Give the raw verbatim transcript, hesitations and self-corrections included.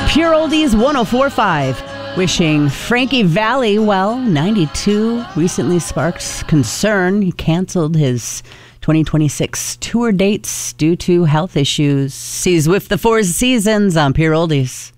Pure Oldies one oh four point five. Wishing Frankie Valli well. ninety-two recently sparked concern. He canceled his twenty twenty-six tour dates due to health issues. He's with the Four Seasons on Pure Oldies.